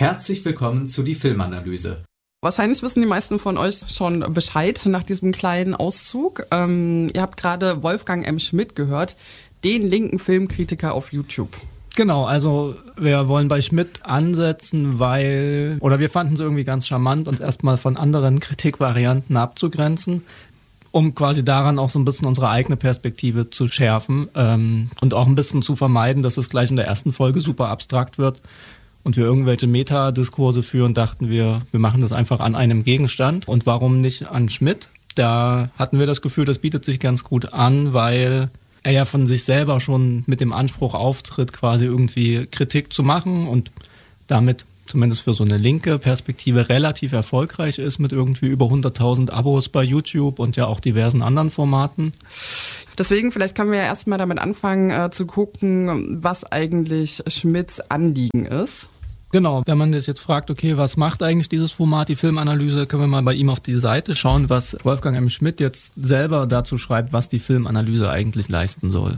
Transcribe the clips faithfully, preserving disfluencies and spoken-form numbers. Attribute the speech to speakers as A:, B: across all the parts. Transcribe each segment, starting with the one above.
A: Herzlich willkommen zu die Filmanalyse.
B: Wahrscheinlich wissen die meisten von euch schon Bescheid nach diesem kleinen Auszug. Ähm, ihr habt gerade Wolfgang M. Schmidt gehört, den linken Filmkritiker auf YouTube.
C: Genau, also wir wollen bei Schmidt ansetzen, weil, oder wir fanden es irgendwie ganz charmant, uns erstmal von anderen Kritikvarianten abzugrenzen, um quasi daran auch so ein bisschen unsere eigene Perspektive zu schärfen ähm, und auch ein bisschen zu vermeiden, dass es gleich in der ersten Folge super abstrakt wird und wir irgendwelche Metadiskurse führen, dachten wir, wir machen das einfach an einem Gegenstand. Und warum nicht an Schmidt? Da hatten wir das Gefühl, das bietet sich ganz gut an, weil er ja von sich selber schon mit dem Anspruch auftritt, quasi irgendwie Kritik zu machen und damit zumindest für so eine linke Perspektive relativ erfolgreich ist mit irgendwie über hunderttausend Abos bei YouTube und ja auch diversen anderen Formaten.
B: Deswegen, vielleicht können wir ja erstmal damit anfangen äh, zu gucken, was eigentlich Schmidts Anliegen ist.
C: Genau, wenn man sich jetzt fragt, okay, was macht eigentlich dieses Format, die Filmanalyse, können wir mal bei ihm auf die Seite schauen, was Wolfgang M. Schmidt jetzt selber dazu schreibt, was die Filmanalyse eigentlich leisten soll.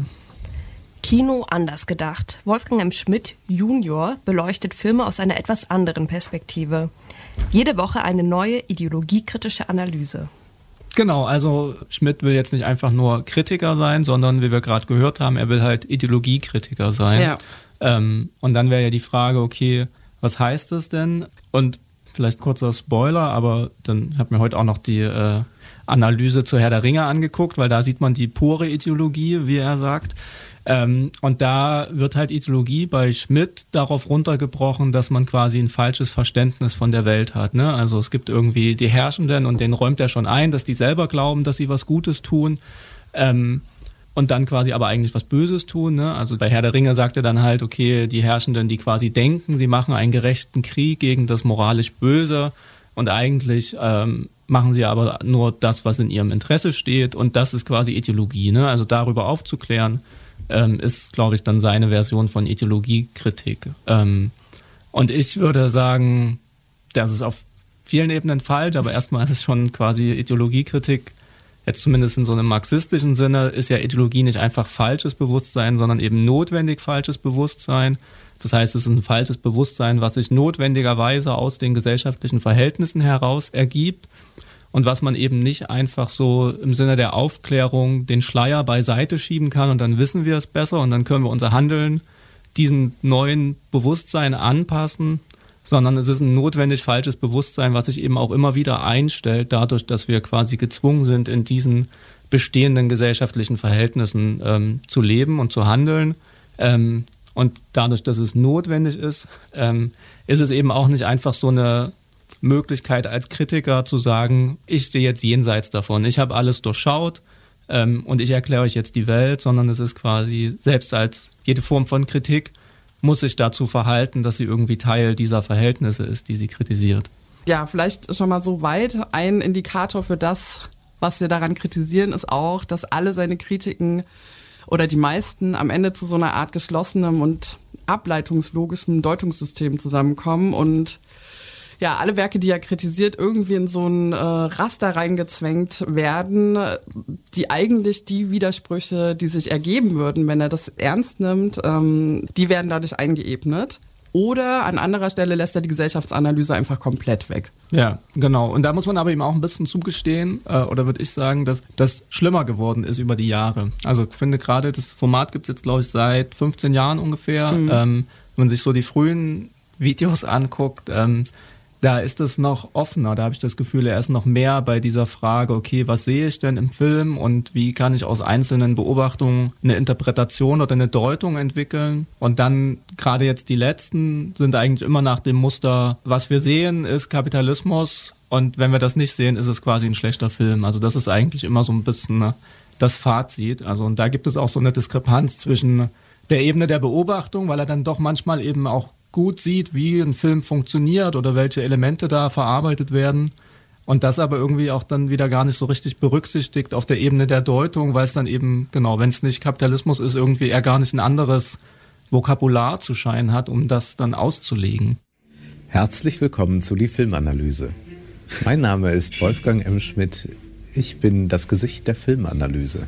D: Kino anders gedacht. Wolfgang M. Schmidt Junior beleuchtet Filme aus einer etwas anderen Perspektive. Jede Woche eine neue ideologiekritische Analyse.
C: Genau, also Schmidt will jetzt nicht einfach nur Kritiker sein, sondern wie wir gerade gehört haben, er will halt Ideologiekritiker sein.
B: Ja.
C: Ähm, und dann wäre ja die Frage, okay, was heißt das denn? Und vielleicht kurzer Spoiler, aber dann habe mir heute auch noch die äh, Analyse zu Herr der Ringe angeguckt, weil da sieht man die pure Ideologie, wie er sagt. Ähm, und da wird halt Ideologie bei Schmidt darauf runtergebrochen, dass man quasi ein falsches Verständnis von der Welt hat. Ne? Also es gibt irgendwie die Herrschenden und denen räumt er schon ein, dass die selber glauben, dass sie was Gutes tun. Ähm, Und dann quasi aber eigentlich was Böses tun. Ne? Also bei Herr der Ringe sagt er dann halt, okay, die Herrschenden, die quasi denken, sie machen einen gerechten Krieg gegen das moralisch Böse und eigentlich ähm, machen sie aber nur das, was in ihrem Interesse steht und das ist quasi Ideologie. Ne? Also darüber aufzuklären, ähm, ist, glaube ich, dann seine Version von Ideologiekritik. Ähm, und ich würde sagen, das ist auf vielen Ebenen falsch, aber erstmal ist es schon quasi Ideologiekritik. Jetzt zumindest in so einem marxistischen Sinne ist ja Ideologie nicht einfach falsches Bewusstsein, sondern eben notwendig falsches Bewusstsein. Das heißt, es ist ein falsches Bewusstsein, was sich notwendigerweise aus den gesellschaftlichen Verhältnissen heraus ergibt und was man eben nicht einfach so im Sinne der Aufklärung den Schleier beiseite schieben kann und dann wissen wir es besser und dann können wir unser Handeln diesem neuen Bewusstsein anpassen, sondern es ist ein notwendig falsches Bewusstsein, was sich eben auch immer wieder einstellt, dadurch, dass wir quasi gezwungen sind, in diesen bestehenden gesellschaftlichen Verhältnissen ähm, zu leben und zu handeln. Ähm, und dadurch, dass es notwendig ist, ähm, ist es eben auch nicht einfach so eine Möglichkeit als Kritiker zu sagen, ich stehe jetzt jenseits davon, ich habe alles durchschaut ähm, und ich erkläre euch jetzt die Welt, sondern es ist quasi, selbst als jede Form von Kritik, muss sich dazu verhalten, dass sie irgendwie Teil dieser Verhältnisse ist, die sie kritisiert.
B: Ja, vielleicht schon mal so weit. Ein Indikator für das, was wir daran kritisieren, ist auch, dass alle seine Kritiken oder die meisten am Ende zu so einer Art geschlossenem und ableitungslogischem Deutungssystem zusammenkommen und ja, alle Werke, die er kritisiert, irgendwie in so ein äh, Raster reingezwängt werden, die eigentlich die Widersprüche, die sich ergeben würden, wenn er das ernst nimmt, ähm, die werden dadurch eingeebnet. Oder an anderer Stelle lässt er die Gesellschaftsanalyse einfach komplett weg.
C: Ja, genau. Und da muss man aber eben auch ein bisschen zugestehen, äh, oder würde ich sagen, dass das schlimmer geworden ist über die Jahre. Also ich finde gerade, das Format gibt es jetzt, glaube ich, seit fünfzehn Jahren ungefähr. Mhm. Ähm, wenn man sich so die frühen Videos anguckt, ähm, da ist es noch offener, da habe ich das Gefühl, er ist noch mehr bei dieser Frage, okay, was sehe ich denn im Film und wie kann ich aus einzelnen Beobachtungen eine Interpretation oder eine Deutung entwickeln und dann gerade jetzt die letzten sind eigentlich immer nach dem Muster, was wir sehen ist Kapitalismus und wenn wir das nicht sehen, ist es quasi ein schlechter Film, also das ist eigentlich immer so ein bisschen das Fazit, also und da gibt es auch so eine Diskrepanz zwischen der Ebene der Beobachtung, weil er dann doch manchmal eben auch gut sieht, wie ein Film funktioniert oder welche Elemente da verarbeitet werden und das aber irgendwie auch dann wieder gar nicht so richtig berücksichtigt auf der Ebene der Deutung, weil es dann eben, genau, wenn es nicht Kapitalismus ist, irgendwie er gar nicht ein anderes Vokabular zu scheinen hat, um das dann auszulegen.
E: Herzlich willkommen zu die Filmanalyse. Mein Name ist Wolfgang M. Schmidt. Ich bin das Gesicht der Filmanalyse.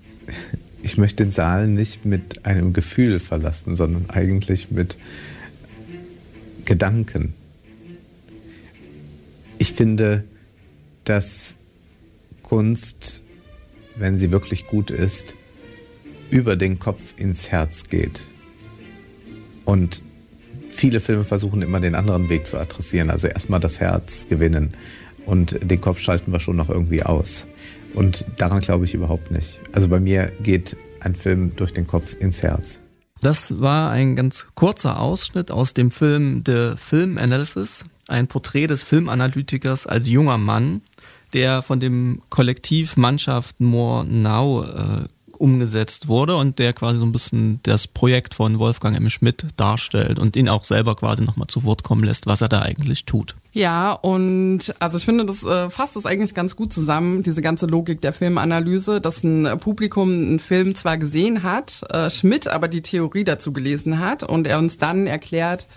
E: Ich möchte den Saal nicht mit einem Gefühl verlassen, sondern eigentlich mit Gedanken. finde, dass Kunst, wenn sie wirklich gut ist, über den Kopf ins Herz geht. Und viele Filme versuchen immer den anderen Weg zu adressieren. Also erstmal das Herz gewinnen und den Kopf schalten wir schon noch irgendwie aus. Und daran glaube ich überhaupt nicht. Also bei mir geht ein Film durch den Kopf ins Herz.
C: Das war ein ganz kurzer Ausschnitt aus dem Film The Film Analysis, ein Porträt des Filmanalytikers als junger Mann, der von dem Kollektiv Mannschaft More Now äh, umgesetzt wurde und der quasi so ein bisschen das Projekt von Wolfgang M. Schmidt darstellt und ihn auch selber quasi nochmal zu Wort kommen lässt, was er da eigentlich tut.
B: Ja, und also ich finde, das äh, fasst es eigentlich ganz gut zusammen, diese ganze Logik der Filmanalyse, dass ein Publikum einen Film zwar gesehen hat, äh, Schmidt aber die Theorie dazu gelesen hat und er uns dann erklärt,